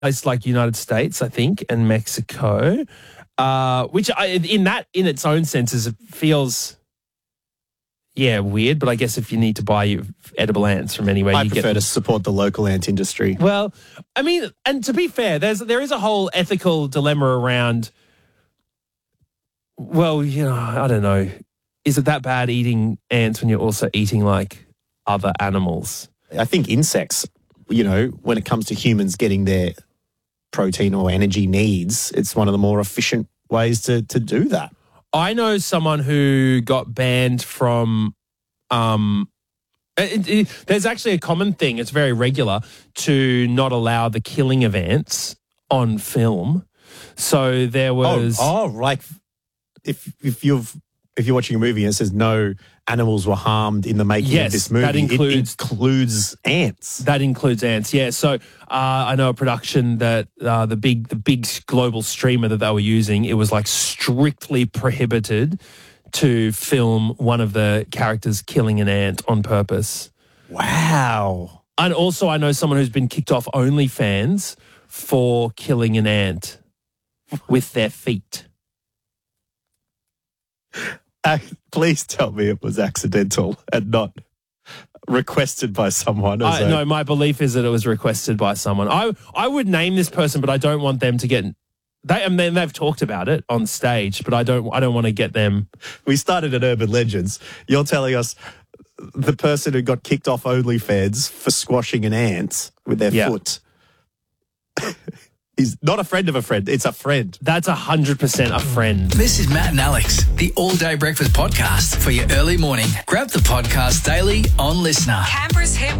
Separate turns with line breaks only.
places like United States, I think, and Mexico, which in its own senses, it feels, weird. But I guess if you need to buy your edible ants from anywhere,
I prefer to support the local ant industry.
Well, I mean, and to be fair, there is a whole ethical dilemma around, well, I don't know. Is it that bad eating ants when you're also eating like other animals?
I think insects, when it comes to humans getting their protein or energy needs, it's one of the more efficient ways to do that.
I know someone who got banned from, there's actually a common thing, it's very regular, to not allow the killing of ants on film. So there was...
like if you're watching a movie and it says no animals were harmed in the making of this movie, it includes ants.
That includes ants, yeah. So I know a production that the big global streamer that they were using, it was like strictly prohibited to film one of the characters killing an ant on purpose.
Wow.
And also I know someone who's been kicked off OnlyFans for killing an ant with their feet.
Please tell me it was accidental and not requested by someone.
No, my belief is that it was requested by someone. I would name this person, but I don't want them to get... they've talked about it on stage, but I don't want to get them...
We started at Urban Legends. You're telling us the person who got kicked off OnlyFans for squashing an ant with their foot... He's not a friend of a friend. It's a friend.
That's 100% a friend.
This is Matt and Alex, the All Day Breakfast Podcast for your early morning. Grab the podcast daily on Listener.
Canberra's hit